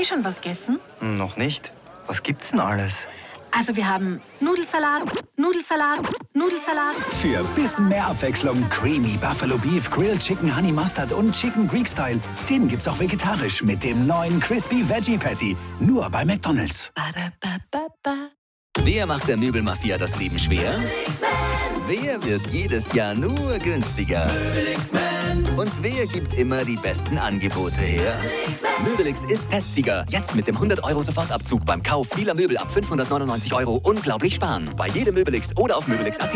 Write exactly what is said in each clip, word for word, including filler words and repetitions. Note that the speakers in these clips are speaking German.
Sie schon was gegessen? Hm, noch nicht. Was gibt's denn alles? Also wir haben Nudelsalat, Nudelsalat, Nudelsalat. Für ein bisschen mehr Abwechslung Creamy Buffalo Beef, Grilled Chicken Honey Mustard und Chicken Greek Style. Den gibt's auch vegetarisch mit dem neuen Crispy Veggie Patty. Nur bei McDonald's. Wer macht der Möbelmafia das Leben schwer? Wer wird jedes Jahr nur günstiger? Und wer gibt immer die besten Angebote her? Möbelix ist Testsieger. Jetzt mit dem hundert Euro Sofortabzug beim Kauf vieler Möbel ab fünfhundertneunundneunzig Euro unglaublich sparen. Bei jedem Möbelix oder auf möbelix punkt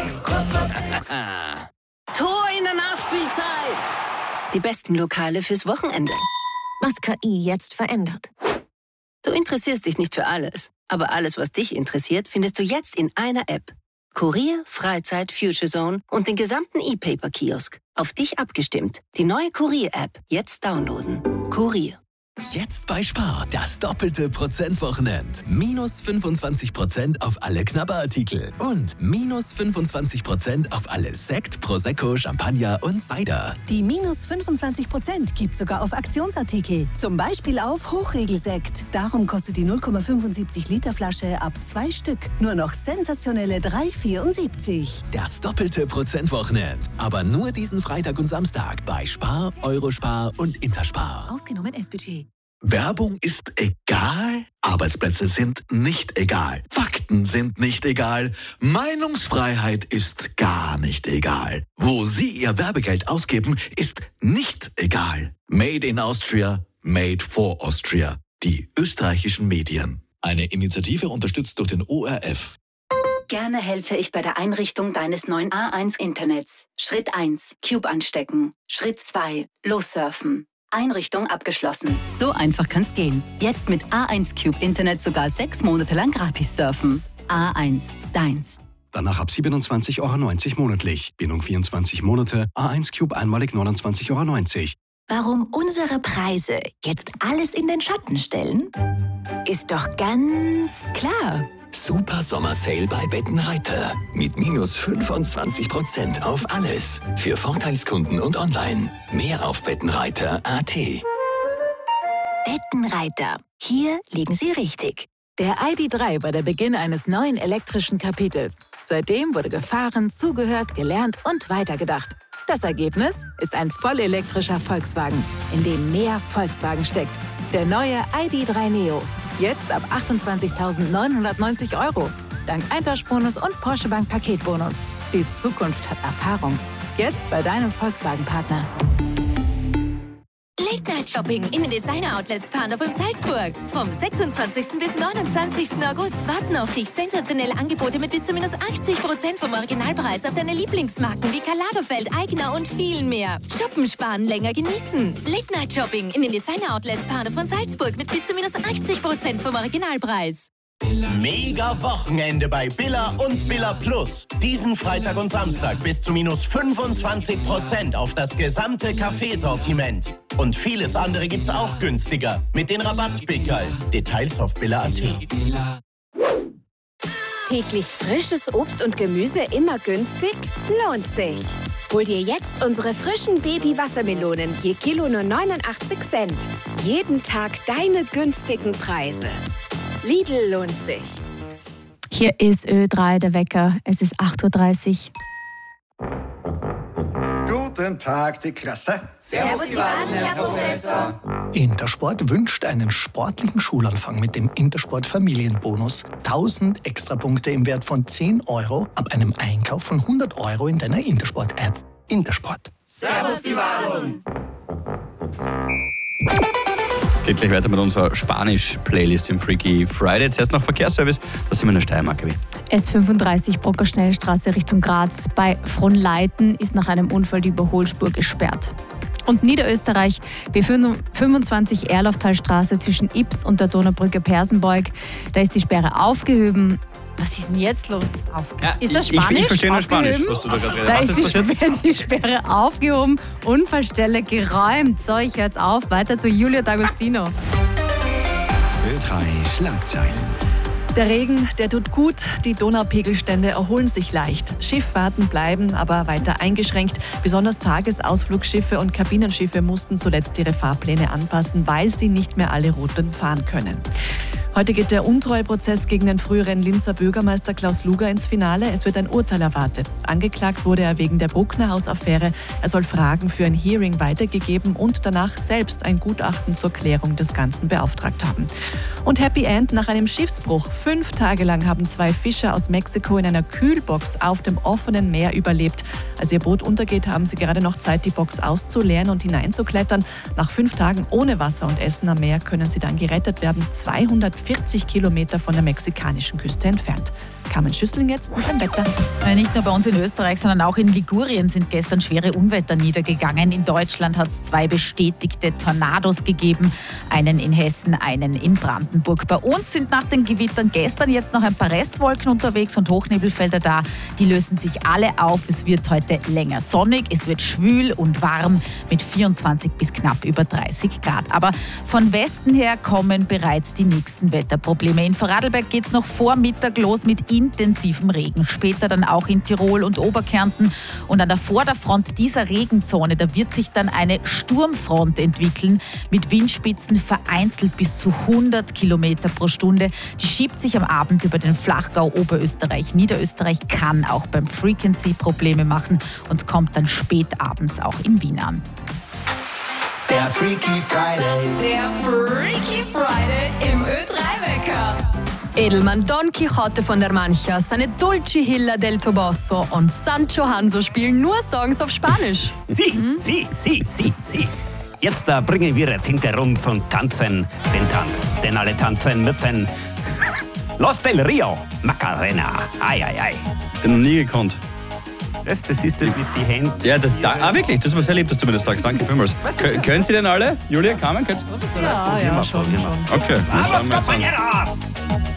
at. Tor in der Nachspielzeit. Die besten Lokale fürs Wochenende. Was K I jetzt verändert. Du interessierst dich nicht für alles, aber alles, was dich interessiert, findest du jetzt in einer App. Kurier, Freizeit, Future Zone und den gesamten E-Paper-Kiosk. Auf dich abgestimmt. Die neue Kurier-App. Jetzt downloaden. Kurier. Jetzt bei Spar, das doppelte Prozentwochenend. Minus fünfundzwanzig Prozent auf alle Knabberartikel und minus fünfundzwanzig Prozent auf alle Sekt, Prosecco, Champagner und Cider. Die minus fünfundzwanzig Prozent gibt sogar auf Aktionsartikel. Zum Beispiel auf Hochregelsekt. Darum kostet die null Komma fünfundsiebzig Liter Flasche ab zwei Stück nur noch sensationelle drei Komma vierundsiebzig. Das doppelte Prozentwochenend. Aber nur diesen Freitag und Samstag bei Spar, Eurospar und Interspar. Ausgenommen S-Budget. Werbung ist egal, Arbeitsplätze sind nicht egal, Fakten sind nicht egal, Meinungsfreiheit ist gar nicht egal. Wo Sie Ihr Werbegeld ausgeben, ist nicht egal. Made in Austria, made for Austria. Die österreichischen Medien. Eine Initiative unterstützt durch den O R F. Gerne helfe ich bei der Einrichtung deines neuen A eins Internets. Schritt eins, Cube anstecken. Schritt zwei, lossurfen. Einrichtung abgeschlossen. So einfach kann's gehen. Jetzt mit A eins Cube Internet sogar sechs Monate lang gratis surfen. A eins, deins. Danach ab siebenundzwanzig Euro neunzig monatlich. Bindung vierundzwanzig Monate. A eins Cube einmalig neunundzwanzig Euro neunzig. Warum unsere Preise jetzt alles in den Schatten stellen? Ist doch ganz klar. Super Sommersale bei Bettenreiter. Mit minus fünfundzwanzig Prozent auf alles. Für Vorteilskunden und online. Mehr auf bettenreiter punkt a t. Bettenreiter. Hier liegen Sie richtig. Der I D drei war der Beginn eines neuen elektrischen Kapitels. Seitdem wurde gefahren, zugehört, gelernt und weitergedacht. Das Ergebnis ist ein vollelektrischer Volkswagen, in dem mehr Volkswagen steckt. Der neue I D drei Neo. Jetzt ab achtundzwanzigtausendneunhundertneunzig Euro. Dank Eintauschbonus und Porsche Bank Paketbonus. Die Zukunft hat Erfahrung. Jetzt bei deinem Volkswagen-Partner. Late-Night-Shopping in den Designer-Outlets Pandorf und Salzburg. Vom sechsundzwanzigsten bis neunundzwanzigsten August warten auf dich sensationelle Angebote mit bis zu minus achtzig Prozent vom Originalpreis auf deine Lieblingsmarken wie Karl Lagerfeld, Aigner und viel mehr. Shoppen, sparen, länger genießen. Late-Night-Shopping in den Designer-Outlets Pandorf und Salzburg mit bis zu minus achtzig Prozent vom Originalpreis. Mega Wochenende bei Billa und Billa Plus. Diesen Freitag und Samstag bis zu minus fünfundzwanzig Prozent auf das gesamte Kaffeesortiment. Und vieles andere gibt's auch günstiger mit den Rabattpickerl. Details auf billa punkt a t. Täglich frisches Obst und Gemüse immer günstig? Lohnt sich. Hol dir jetzt unsere frischen Baby-Wassermelonen je Kilo nur neunundachtzig Cent. Jeden Tag deine günstigen Preise. Lidl lohnt sich. Hier ist Ö drei, der Wecker. Es ist acht Uhr dreißig. Guten Tag, die Klasse. Servus, die Baden, Herr Professor. Intersport wünscht einen sportlichen Schulanfang mit dem Intersport Familienbonus. tausend Extrapunkte im Wert von zehn Euro ab einem Einkauf von hundert Euro in deiner Intersport-App. Intersport. Servus, die Baden. Geht gleich weiter mit unserer Spanisch-Playlist im Freaky Friday. Zuerst noch Verkehrsservice, da sind wir in der Steiermark. S fünfunddreißig Brucker Schnellstraße Richtung Graz. Bei Fronleiten ist nach einem Unfall die Überholspur gesperrt. Und Niederösterreich, B fünfundzwanzig Erlauftalstraße zwischen Ips und der Donaubrücke Persenbeug. Da ist die Sperre aufgehoben. Was ist denn jetzt los? Auf ja, ist das ich, Spanisch? Ich, ich verstehe nur aufgehoben? Spanisch, was du da gerade redest. Da was ist, ist die, passiert? Sperre, die Sperre aufgehoben, Unfallstelle geräumt. So, ich hör's auf. Weiter zu Julia D'Agostino. Ö drei Schlagzeilen. Der Regen, der tut gut, die Donaupegelstände erholen sich leicht. Schifffahrten bleiben aber weiter eingeschränkt. Besonders Tagesausflugsschiffe und Kabinenschiffe mussten zuletzt ihre Fahrpläne anpassen, weil sie nicht mehr alle Routen fahren können. Heute geht der Untreueprozess gegen den früheren Linzer Bürgermeister Klaus Luger ins Finale. Es wird ein Urteil erwartet. Angeklagt wurde er wegen der Bruckner-Haus-Affäre. Er soll Fragen für ein Hearing weitergegeben und danach selbst ein Gutachten zur Klärung des Ganzen beauftragt haben. Und Happy End nach einem Schiffsbruch. Fünf Tage lang haben zwei Fischer aus Mexiko in einer Kühlbox auf dem offenen Meer überlebt. Als ihr Boot untergeht, haben sie gerade noch Zeit, die Box auszuleeren und hineinzuklettern. Nach fünf Tagen ohne Wasser und Essen am Meer können sie dann gerettet werden. zweihundertvierzig Kilometer von der mexikanischen Küste entfernt. Carmen Schüssling jetzt mit dem Wetter. Nicht nur bei uns in Österreich, sondern auch in Ligurien sind gestern schwere Unwetter niedergegangen. In Deutschland hat es zwei bestätigte Tornados gegeben. Einen in Hessen, einen in Brandenburg. Bei uns sind nach den Gewittern gestern jetzt noch ein paar Restwolken unterwegs und Hochnebelfelder da. Die lösen sich alle auf. Es wird heute länger sonnig. Es wird schwül und warm mit vierundzwanzig bis knapp über dreißig Grad. Aber von Westen her kommen bereits die nächsten Wetterprobleme. In Vorarlberg geht es noch vor Mittag los mit intensivem Regen. Später dann auch in Tirol und Oberkärnten. Und an der Vorderfront dieser Regenzone, da wird sich dann eine Sturmfront entwickeln mit Windspitzen vereinzelt bis zu hundert Kilometer pro Stunde. Die schiebt sich am Abend über den Flachgau, Oberösterreich, Niederösterreich, kann auch beim Frequency Probleme machen und kommt dann spät abends auch in Wien an. Der Freaky Friday. Der Freaky Friday im Ö drei Wecker. Edelmann Don Quixote von der Mancha, seine Dulcihilla del Toboso und Sancho Hanso spielen nur Songs auf Spanisch. Sie, mhm. sie, sie, sie, sie. Jetzt äh, bringen wir es hinterrum von tanzen, den Tanz, den alle tanzen müssen. Los del Rio, Macarena, ai, ai, ai. Den noch nie gekannt. Das, das ist das mit den Händen. Ja, das, da, ah, wirklich, das ist mir sehr lieb, dass du mir das sagst. Danke vielmals. Kön- können Sie denn alle? Julia, Carmen? Ja, ja, schon, schon. Okay, dann schauen wir jetzt an.